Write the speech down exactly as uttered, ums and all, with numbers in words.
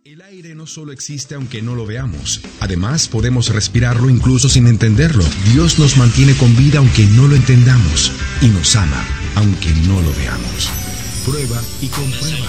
El aire no solo existe aunque no lo veamos. Además, podemos respirarlo incluso sin entenderlo. Dios nos mantiene con vida aunque no lo entendamos. Y nos ama aunque no lo veamos. Prueba y comprueba.